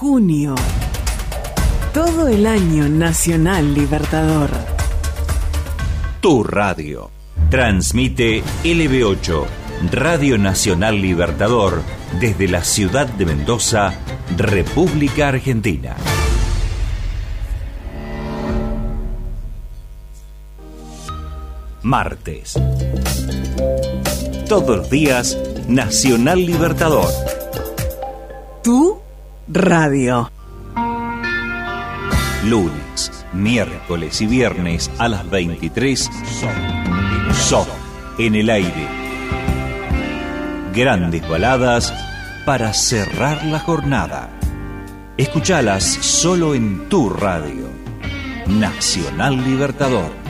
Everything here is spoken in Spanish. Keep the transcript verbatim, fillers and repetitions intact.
junio. Todo el año Nacional Libertador. Tu radio. Transmite L B ocho, Radio Nacional Libertador, desde la ciudad de Mendoza, República Argentina. Martes. Todos los días, Nacional Libertador. Tu radio. Lunes, miércoles y viernes a las veintitrés, Soft en el aire. Grandes baladas para cerrar la jornada. Escuchalas solo en tu radio. Nacional Libertador.